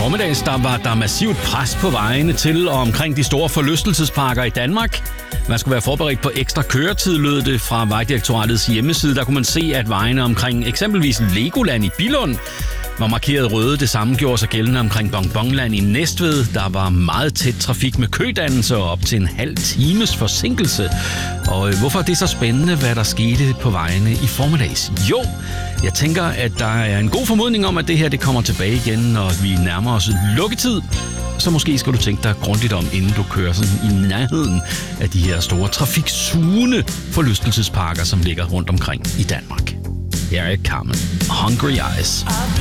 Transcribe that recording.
formiddags var der massivt pres på vejene til og omkring de store forlystelsesparker i Danmark. Man skulle være forberedt på ekstra køretid, lød det fra Vejdirektoratets hjemmeside. Der kunne man se, at vejene omkring eksempelvis Legoland i Billund var markeret røde. Det samme gjorde sig gældende omkring Bonbonland i Næstved. Der var meget tæt trafik med kødannelser og op til en halv times forsinkelse. Og hvorfor er det så spændende, hvad der skete på vejene i formiddags? Jo, jeg tænker, at der er en god formodning om, at det her det kommer tilbage igen, når vi nærmer os lukketid. Så måske skal du tænke dig grundigt om, inden du kører sådan i nærheden af de her store trafiksugende forlystelsesparker, som ligger rundt omkring i Danmark. Her er Carmen. Hungry Eyes.